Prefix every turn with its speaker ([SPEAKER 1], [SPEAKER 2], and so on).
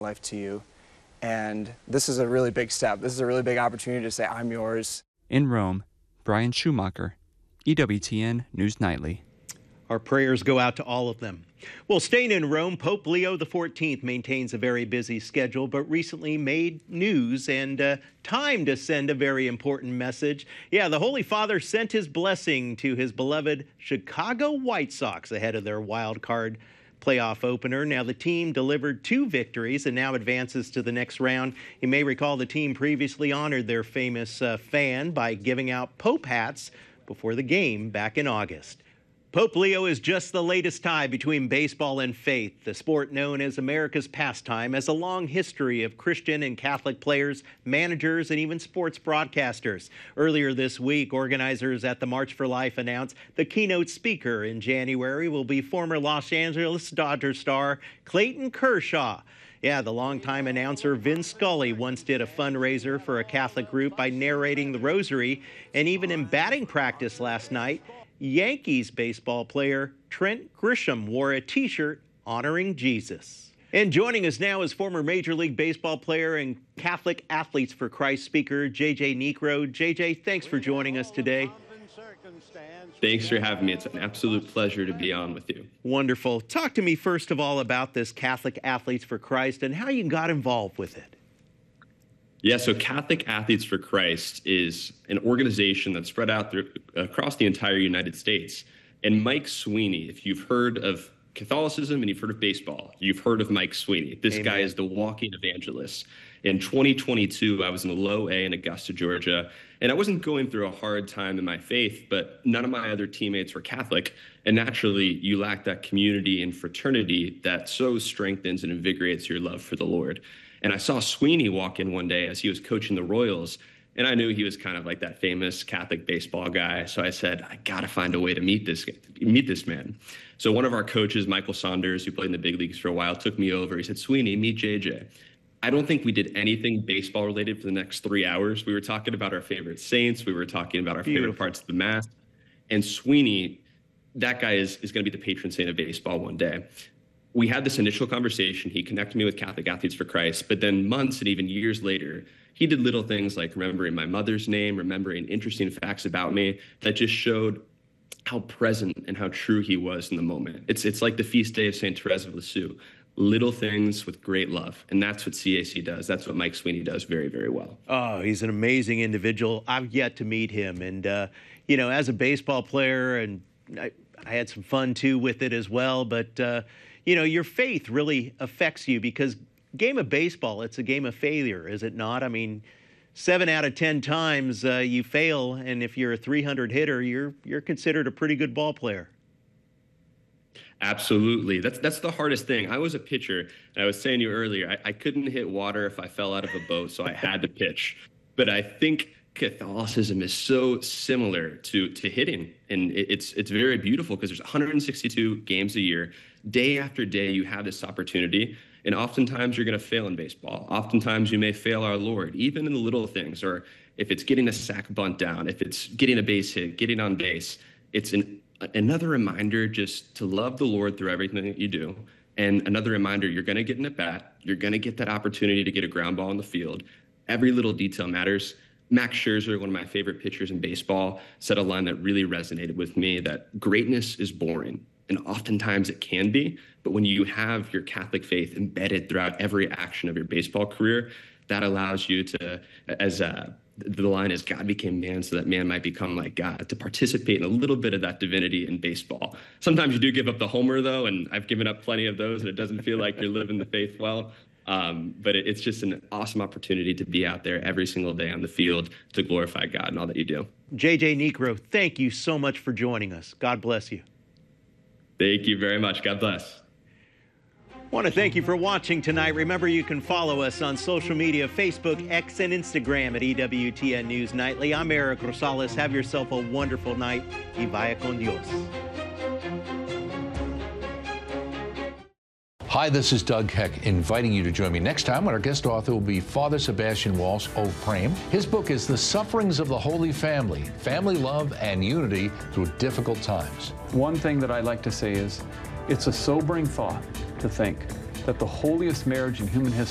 [SPEAKER 1] life to you. And this is a really big step. This is a really big opportunity to say, I'm yours.
[SPEAKER 2] In Rome, Brian Schumacher, EWTN News Nightly.
[SPEAKER 3] Our prayers go out to all of them. Well, staying in Rome, Pope Leo XIV maintains a very busy schedule, but recently made news and time to send a very important message. Yeah, the Holy Father sent his blessing to his beloved Chicago White Sox ahead of their wild card playoff opener. Now, the team delivered 2 victories and now advances to the next round. You may recall the team previously honored their famous fan by giving out Pope hats before the game back in August. Pope Leo is just the latest tie between baseball and faith. The sport known as America's pastime has a long history of Christian and Catholic players, managers, and even sports broadcasters. Earlier this week, organizers at the March for Life announced the keynote speaker in January will be former Los Angeles Dodgers star Clayton Kershaw. Yeah, the longtime announcer Vin Scully once did a fundraiser for a Catholic group by narrating the rosary, and even in batting practice last night, Yankees baseball player Trent Grisham wore a T-shirt honoring Jesus. And joining us now is former Major League Baseball player and Catholic Athletes for Christ speaker JJ Niekro. JJ, thanks for joining us today.
[SPEAKER 4] Thanks for having me. It's an absolute pleasure to be on with you.
[SPEAKER 3] Wonderful. Talk to me first of all about this Catholic Athletes for Christ and how you got involved with it.
[SPEAKER 4] Yeah, so Catholic Athletes for Christ is an organization that's spread out across the entire United States. And Mike Sweeney, if you've heard of Catholicism and you've heard of baseball, you've heard of Mike Sweeney. This
[SPEAKER 3] Amen.
[SPEAKER 4] Guy is the walking evangelist. In 2022, I was in a low A in Augusta, Georgia, and I wasn't going through a hard time in my faith, but none of my other teammates were Catholic. And naturally, you lack that community and fraternity that so strengthens and invigorates your love for the Lord. And I saw Sweeney walk in one day as he was coaching the Royals, and I knew he was kind of like that famous Catholic baseball guy. So I said, I got to find a way to meet this man. So one of our coaches, Michael Saunders, who played in the big leagues for a while, took me over. He said, Sweeney, meet JJ. I don't think we did anything baseball related for the next 3 hours. We were talking about our favorite saints. We were talking about our favorite parts of the Mass. And Sweeney, that guy is going to be the patron saint of baseball one day. We had this initial conversation. He connected me with Catholic Athletes for Christ, but then months and even years later, he did little things like remembering my mother's name, remembering interesting facts about me that just showed how present and how true he was in the moment. It's like the feast day of St. Therese of Lisieux. Little things with great love, and that's what CAC does. That's what Mike Sweeney does very, very well.
[SPEAKER 3] Oh, he's an amazing individual. I've yet to meet him, and as a baseball player, and I had some fun too with it as well, but your faith really affects you because game of baseball, it's a game of failure, is it not? I mean, 7 out of 10 times you fail, and if you're a 300 hitter, you're considered a pretty good ball player.
[SPEAKER 4] Absolutely. That's the hardest thing. I was a pitcher, and I was saying to you earlier, I couldn't hit water if I fell out of a boat, so I had to pitch. But I think Catholicism is so similar to hitting, and it's very beautiful because there's 162 games a year. Day after day, you have this opportunity, and oftentimes you're going to fail in baseball. Oftentimes you may fail our Lord, even in the little things, or if it's getting a sac bunt down, if it's getting a base hit, getting on base. It's another reminder just to love the Lord through everything that you do, and another reminder you're going to get an at-bat, you're going to get that opportunity to get a ground ball in the field. Every little detail matters. Max Scherzer, one of my favorite pitchers in baseball, said a line that really resonated with me, that greatness is boring. And oftentimes it can be, but when you have your Catholic faith embedded throughout every action of your baseball career, that allows you to, as the line is, God became man so that man might become like God, to participate in a little bit of that divinity in baseball. Sometimes you do give up the homer, though, and I've given up plenty of those, and it doesn't feel like you're living the faith well. But it's just an awesome opportunity to be out there every single day on the field to glorify God and all that you do.
[SPEAKER 3] JJ Niekro, thank you so much for joining us. God bless you.
[SPEAKER 4] Thank you very much. God bless.
[SPEAKER 3] I want to thank you for watching tonight. Remember, you can follow us on social media, Facebook, X, and Instagram at EWTN News Nightly. I'm Eric Rosales. Have yourself a wonderful night. Y vaya con Dios.
[SPEAKER 5] Hi, this is Doug Heck, inviting you to join me next time when our guest author will be Father Sebastian Walsh of Prame. His book is The Sufferings of the Holy Family, Family Love and Unity Through Difficult Times.
[SPEAKER 6] One thing that I like to say is, it's a sobering thought to think that the holiest marriage in human history